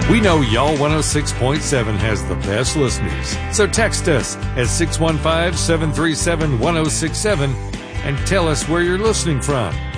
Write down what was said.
We know Y'all 106.7 has the best listeners. So text us at 615-737-1067 and tell us where you're listening from.